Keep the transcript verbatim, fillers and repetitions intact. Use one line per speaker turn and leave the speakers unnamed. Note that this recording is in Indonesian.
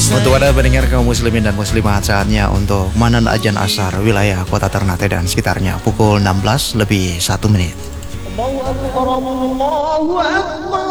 Untuk Anda pendengar kaum muslimin dan muslimat, saatnya untuk Manan Ajan Asar wilayah Kota Ternate dan sekitarnya pukul enam belas lebih satu menit. Allahu Akbar, Allahu Akbar.